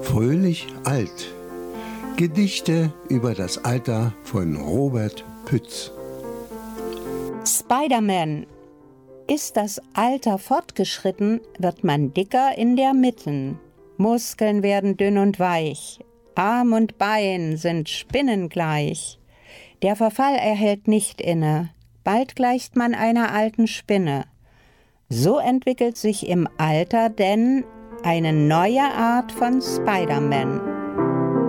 Fröhlich alt. Gedichte über das Alter von Robert Pütz. Spider-Man. Ist das Alter fortgeschritten, wird man dicker in der Mitten. Muskeln werden dünn und weich. Arm und Bein sind spinnengleich. Der Verfall erhält nicht inne. Bald gleicht man einer alten Spinne. So entwickelt sich im Alter denn eine neue Art von Spider-Man.